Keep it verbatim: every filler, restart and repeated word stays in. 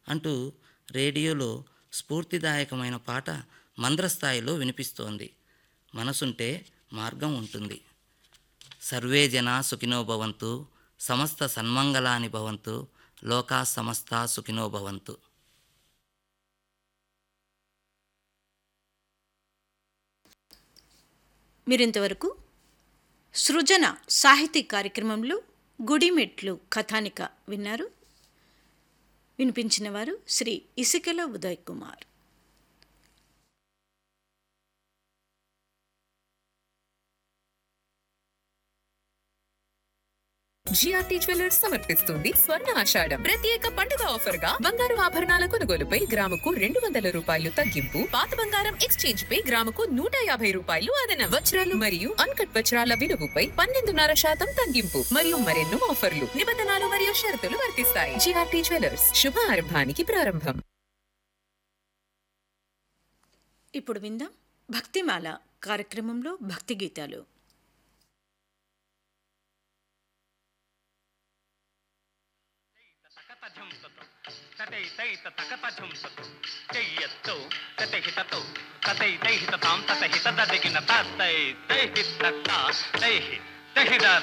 అంటూ రేడియోలో స్ఫూర్తిదాయకమైన పాట మంద్రస్థాయిలో వినిపిస్తోంది. మనసుంటే మార్గం ఉంటుంది. సర్వే జనా సుఖినో భవంతు, సమస్త సన్మంగళాని భవంతు, లోకా సమస్తా సుఖినో భవంతు. మీరింతవరకు సృజన సాహితీ కార్యక్రమంలో గుడిమెట్లు కథానిక విన్నారు. వినిపించిన వారు శ్రీ ఇసికెల ఉదయ్ కుమార్. జిఆర్టీ జ్యువెలర్స్ సమర్పిస్తుంది స్వర్ణ ఆషాఢం ప్రత్యేక పండుగ ఆఫర్ గా బంగారు ఆభరణాల కొనుగోలుపై గ్రాముకు రెండు వందల రూపాయలు తగ్గింపు, పాత బంగారం ఎక్స్చేంజ్ పై గ్రాముకు నూట యాభై రూపాయలు అదనం, వజ్రాలు మరియు అన్కట్ వజ్రాల విలువపై పన్నెండున్నర శాతం తగ్గింపు మరియు మరెన్నో ఆఫర్లు, నిబంధనలు మరియు షరతులు వర్తిస్తాయి. జిఆర్టీ జ్యువెలర్స్, శుభ ఆరంభానికి ప్రారంభం. ఇప్పుడు విందాం భక్తిమాల కార్యక్రమంలో భక్తి గీతాలు. తతైతైత తకతజం తతో చెయ్యత్తో తతైహితతో తతైతైహిత తాం తతహిత దదిగిన తతై తైహిత తైహి తహిద